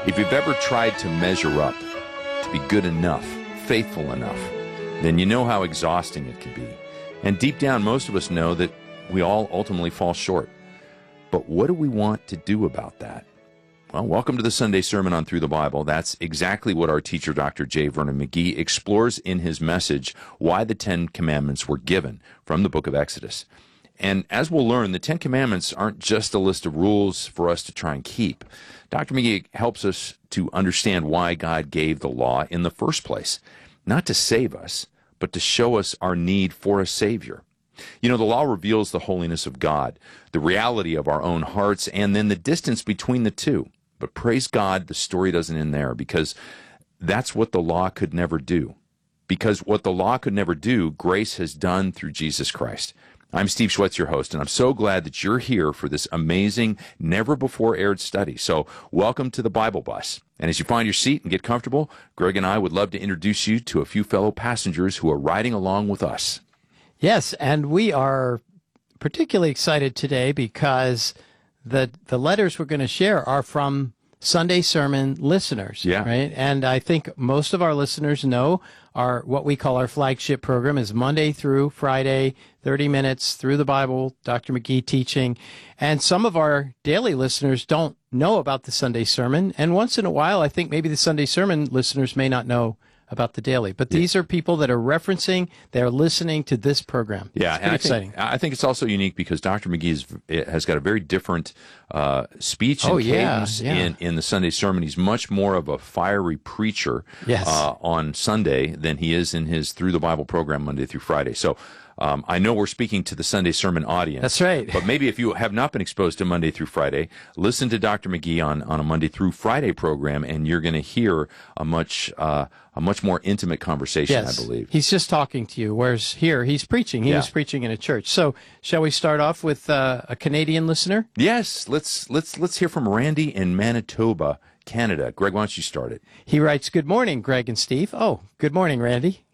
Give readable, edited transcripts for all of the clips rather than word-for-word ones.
If you've ever tried to measure up, to be good enough, faithful enough, then you know how exhausting it can be. And deep down, most of us know that we all ultimately fall short. But what do we want to do about that? Well, welcome to the Sunday Sermon on Through the Bible. That's exactly what our teacher, Dr. J. Vernon McGee, explores in his message, Why the Ten Commandments Were Given, from the book of Exodus. And as we'll learn, the Ten Commandments aren't just a list of rules for us to try and keep. Dr. McGee helps us to understand why God gave the law in the first place, not to save us, but to show us our need for a Savior. You know, the law reveals the holiness of God, the reality of our own hearts, and then the distance between the two. But praise God, the story doesn't end there, because that's what the law could never do. Because what the law could never do, grace has done through Jesus Christ. I'm Steve Schwetz, your host, and I'm so glad that you're here for this amazing, never-before-aired study. So welcome to the Bible Bus. And as you find your seat and get comfortable, Greg and I would love to introduce you to a few fellow passengers who are riding along with us. Yes, and we are particularly excited today because the letters we're going to share are from Sunday Sermon listeners, right? And I think most of our listeners know what we call our flagship program is Monday through Friday, 30 minutes through the Bible, Dr. McGee teaching. And some of our daily listeners don't know about the Sunday Sermon. And once in a while, I think maybe the Sunday Sermon listeners may not know about the daily. But these are people that are referencing, they're listening to this program. Yeah, it's pretty exciting. I think it's also unique because Dr. McGee has got a very different speech and cadence in the Sunday sermon. He's much more of a fiery preacher on Sunday than he is in his Through the Bible program Monday through Friday. So I know we're speaking to the Sunday sermon audience. That's right. But maybe if you have not been exposed to Monday through Friday, listen to Dr. McGee on a Monday through Friday program, and you're going to hear a much more intimate conversation, I believe. He's just talking to you, whereas here he's preaching. He was preaching in a church. So shall we start off with a Canadian listener? Yes, let's hear from Randy in Manitoba, Canada. Greg, why don't you start it? He writes, "Good morning, Greg and Steve." Oh, good morning, Randy.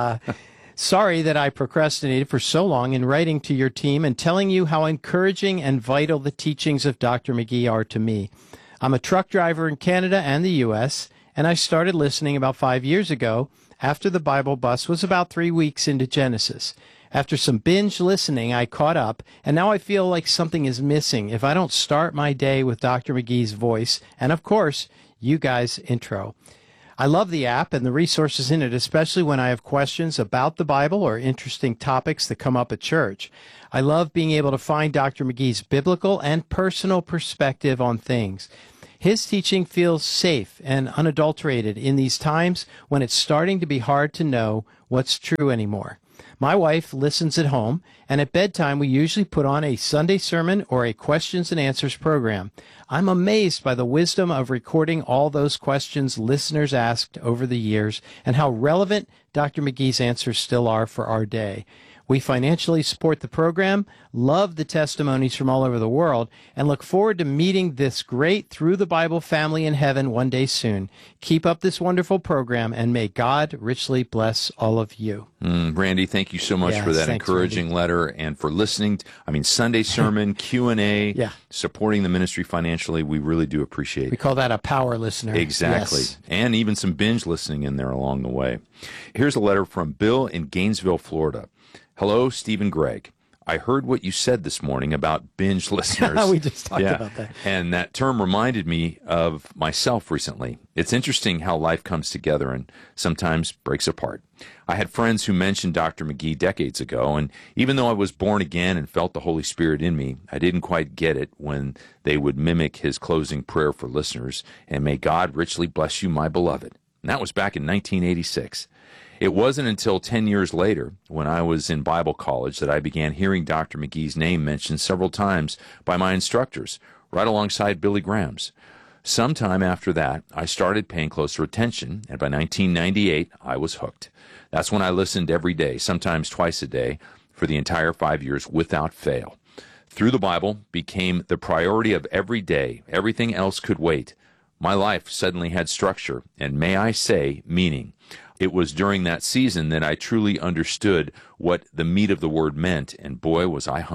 Sorry that I procrastinated for so long in writing to your team and telling you how encouraging and vital the teachings of Dr. McGee are to me. I'm a truck driver in Canada and the U.S., and I started listening about 5 years ago after the Bible Bus was about 3 weeks into Genesis. After some binge listening, I caught up, and now I feel like something is missing if I don't start my day with Dr. McGee's voice and, of course, you guys' intro. I love the app and the resources in it, especially when I have questions about the Bible or interesting topics that come up at church. I love being able to find Dr. McGee's biblical and personal perspective on things. His teaching feels safe and unadulterated in these times when it's starting to be hard to know what's true anymore. My wife listens at home, and at bedtime we usually put on a Sunday sermon or a questions and answers program. I'm amazed by the wisdom of recording all those questions listeners asked over the years and how relevant Dr. McGee's answers still are for our day. We financially support the program, love the testimonies from all over the world, and look forward to meeting this great Through the Bible family in heaven one day soon. Keep up this wonderful program, and may God richly bless all of you. Randy, thank you so much for that encouraging letter and for listening. Sunday sermon, Q&A, supporting the ministry financially. We really do appreciate it. We call that a power listener. Exactly. Yes. And even some binge listening in there along the way. Here's a letter from Bill in Gainesville, Florida. Hello, Steve and Greg. I heard what you said this morning about binge listeners. We just talked about that. And that term reminded me of myself recently. It's interesting how life comes together and sometimes breaks apart. I had friends who mentioned Dr. McGee decades ago, and even though I was born again and felt the Holy Spirit in me, I didn't quite get it when they would mimic his closing prayer for listeners, and may God richly bless you, my beloved. And that was back in 1986. It wasn't until 10 years later, when I was in Bible college, that I began hearing Dr. McGee's name mentioned several times by my instructors, right alongside Billy Graham's. Sometime after that, I started paying closer attention, and by 1998, I was hooked. That's when I listened every day, sometimes twice a day, for the entire 5 years without fail. Through the Bible became the priority of every day. Everything else could wait. My life suddenly had structure, and may I say, meaning. It was during that season that I truly understood what the meat of the word meant, and boy, was I hungry.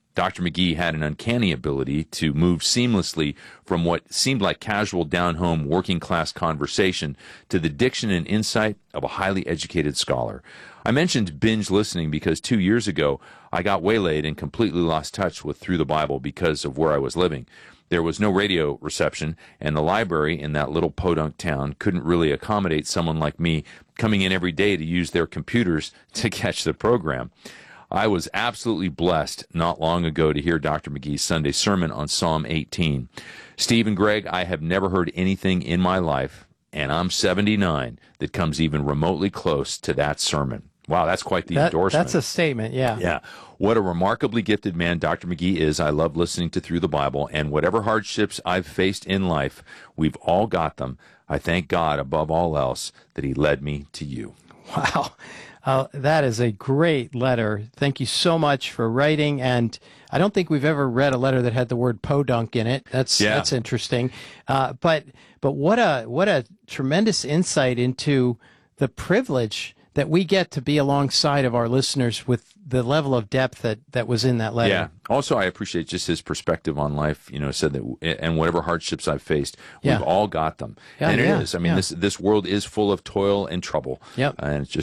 Dr. McGee had an uncanny ability to move seamlessly from what seemed like casual down-home working-class conversation to the diction and insight of a highly educated scholar. I mentioned binge listening because 2 years ago I got waylaid and completely lost touch with Through the Bible because of where I was living. There was no radio reception, and the library in that little podunk town couldn't really accommodate someone like me coming in every day to use their computers to catch the program. I was absolutely blessed not long ago to hear Dr. McGee's Sunday sermon on Psalm 18. Steve and Greg, I have never heard anything in my life, and I'm 79, that comes even remotely close to that sermon. Wow, that's quite the endorsement. That's a statement, yeah. Yeah. What a remarkably gifted man Dr. McGee is. I love listening to Through the Bible, and whatever hardships I've faced in life, we've all got them. I thank God above all else that he led me to you. Wow. That is a great letter. Thank you so much for writing. And I don't think we've ever read a letter that had the word podunk in it. That's interesting. But what a tremendous insight into the privilege that we get to be alongside of our listeners with the level of depth that was in that letter. Yeah. Also, I appreciate just his perspective on life. Said that, and whatever hardships I've faced, we've all got them. Yeah, and it is. I mean, this world is full of toil and trouble. Yep. And it's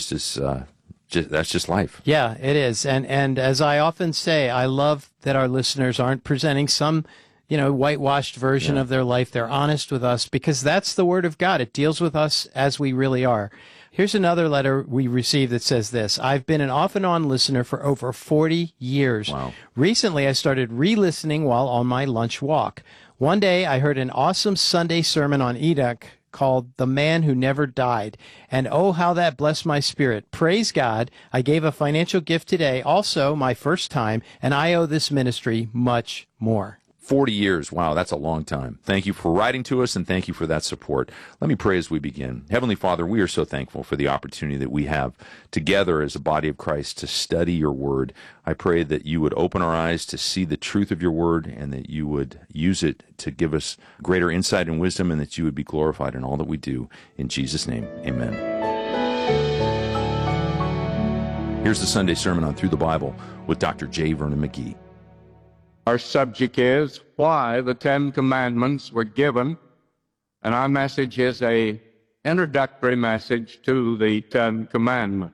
that's just life. Yeah, it is. And as I often say, I love that our listeners aren't presenting some whitewashed version of their life. They're honest with us because that's the Word of God. It deals with us as we really are. Here's another letter we received that says this: I've been an off and on listener for over 40 years. Wow. Recently, I started re-listening while on my lunch walk. One day, I heard an awesome Sunday sermon on Enoch called The Man Who Never Died. And oh, how that blessed my spirit. Praise God. I gave a financial gift today, also my first time, and I owe this ministry much more. 40 years. Wow, that's a long time. Thank you for writing to us, and thank you for that support. Let me pray as we begin. Heavenly Father, we are so thankful for the opportunity that we have together as a body of Christ to study your word. I pray that you would open our eyes to see the truth of your word, and that you would use it to give us greater insight and wisdom, and that you would be glorified in all that we do. In Jesus' name, amen. Here's the Sunday sermon on Through the Bible with Dr. J. Vernon McGee. Our subject is why the Ten Commandments were given, and our message is an introductory message to the Ten Commandments.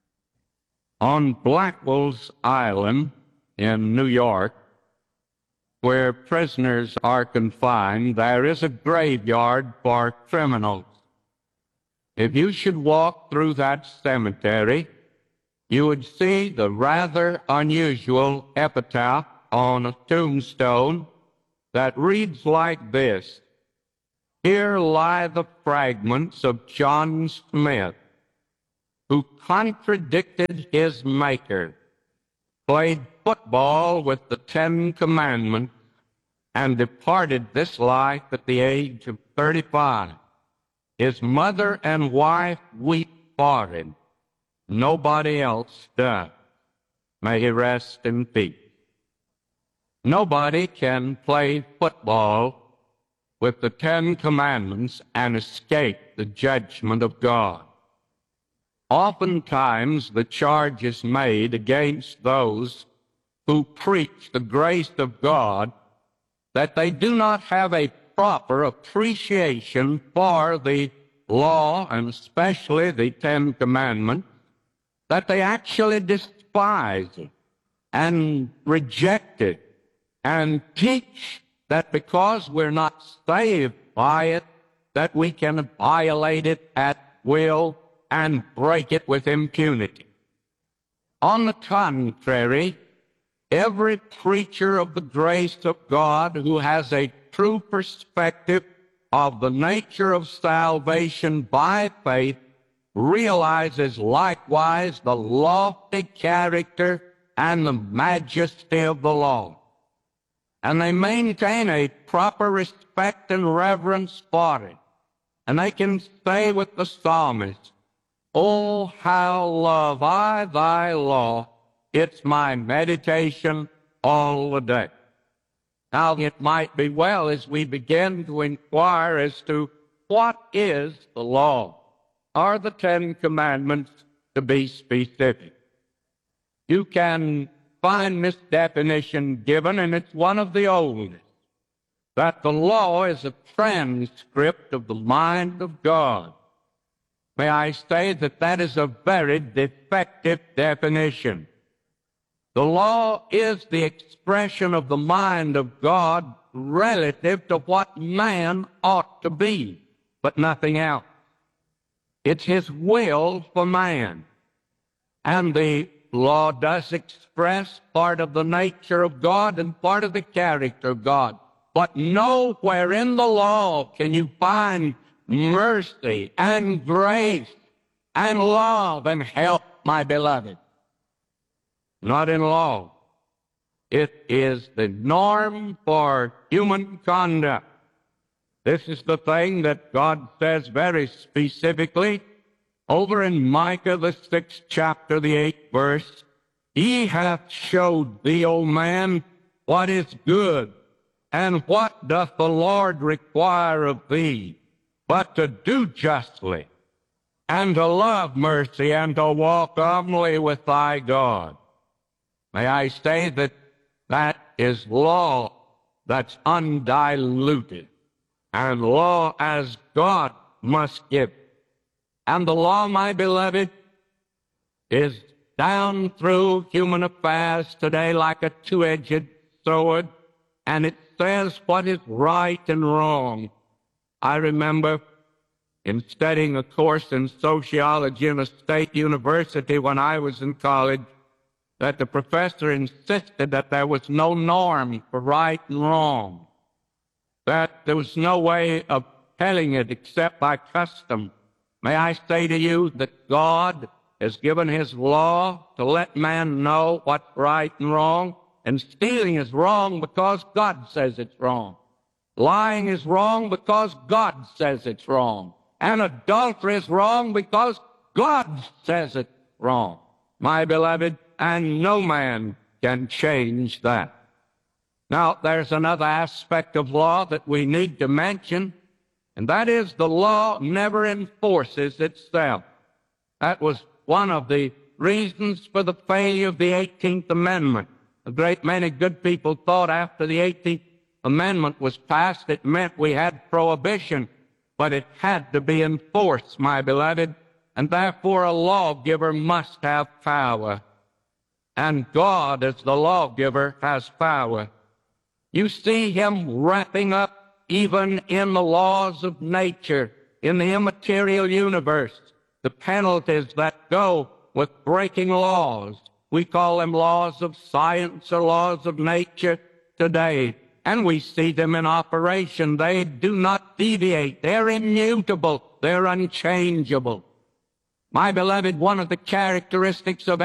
On Blackwell's Island in New York, where prisoners are confined, there is a graveyard for criminals. If you should walk through that cemetery, you would see the rather unusual epitaph on a tombstone that reads like this: Here lie the fragments of John Smith, who contradicted his Maker, played football with the Ten Commandments, and departed this life at the age of 35. His mother and wife weep for him. Nobody else does. May he rest in peace. Nobody can play football with the Ten Commandments and escape the judgment of God. Oftentimes, the charge is made against those who preach the grace of God that they do not have a proper appreciation for the law, and especially the Ten Commandments, that they actually despise it and reject it, and teach that because we're not saved by it, that we can violate it at will and break it with impunity. On the contrary, every preacher of the grace of God who has a true perspective of the nature of salvation by faith realizes likewise the lofty character and the majesty of the law. And they maintain a proper respect and reverence for it. And they can say with the psalmist, Oh, how love I thy law, it's my meditation all the day. Now, it might be well as we begin to inquire as to what is the law. Are the Ten Commandments, to be specific? You can find this definition given, and it's one of the oldest, that the law is a transcript of the mind of God. May I say that that is a very defective definition. The law is the expression of the mind of God relative to what man ought to be, but nothing else. It's his will for man. And the law does express part of the nature of God and part of the character of God. But nowhere in the law can you find mercy and grace and love and help, my beloved. Not in law. It is the norm for human conduct. This is the thing that God says very specifically over in Micah, the 6th chapter, the 8th verse. He hath showed thee, O man, what is good, and what doth the Lord require of thee, but to do justly, and to love mercy, and to walk humbly with thy God. May I say that that is law that's undiluted, and law as God must give. And the law, my beloved, is down through human affairs today like a two-edged sword, and it says what is right and wrong. I remember in studying a course in sociology in a state university when I was in college, that the professor insisted that there was no norm for right and wrong, that there was no way of telling it except by custom. May I say to you that God has given his law to let man know what's right and wrong, and stealing is wrong because God says it's wrong. Lying is wrong because God says it's wrong. And adultery is wrong because God says it's wrong. My beloved, and no man can change that. Now, there's another aspect of law that we need to mention, and that is the law never enforces itself. That was one of the reasons for the failure of the 18th Amendment. A great many good people thought after the 18th Amendment was passed, it meant we had prohibition, but it had to be enforced, my beloved, and therefore a lawgiver must have power. And God, as the lawgiver, has power. You see him wrapping up even in the laws of nature, in the immaterial universe, the penalties that go with breaking laws. We call them laws of science or laws of nature today, and we see them in operation. They do not deviate. They're immutable. They're unchangeable. My beloved, one of the characteristics of